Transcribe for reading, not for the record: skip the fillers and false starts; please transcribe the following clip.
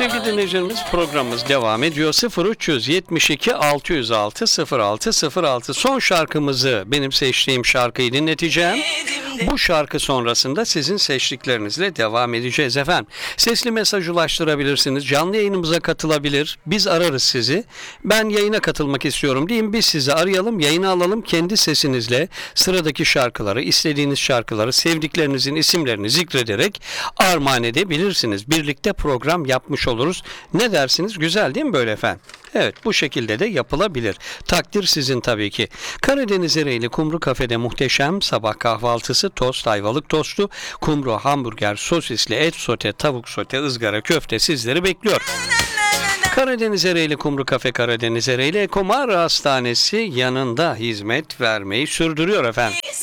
Sevgili dinleyicilerimiz, programımız devam ediyor. 0372 606 0606. Son şarkımızı, benim seçtiğim şarkıyı dinleteceğim. Bu şarkı sonrasında sizin seçtiklerinizle devam edeceğiz efendim. Sesli mesaj ulaştırabilirsiniz. Canlı yayınımıza katılabilir. Biz ararız sizi. Ben yayına katılmak istiyorum diyeyim. Biz sizi arayalım, yayına alalım. Kendi sesinizle sıradaki şarkıları, istediğiniz şarkıları, sevdiklerinizin isimlerini zikrederek armağan edebilirsiniz. Birlikte program yapmış oluruz. Ne dersiniz? Güzel değil mi böyle efendim? Evet, bu şekilde de yapılabilir. Takdir sizin tabii ki. Karadeniz Ereğli Kumru Kafede muhteşem sabah kahvaltısı, tost, ayvalık tostu, kumru, hamburger, sosisli, et sote, tavuk sote, ızgara, köfte sizleri bekliyor. Karadeniz Ereğli Kumru Kafe, Karadeniz Ereğli Ekomar Hastanesi yanında hizmet vermeyi sürdürüyor efendim.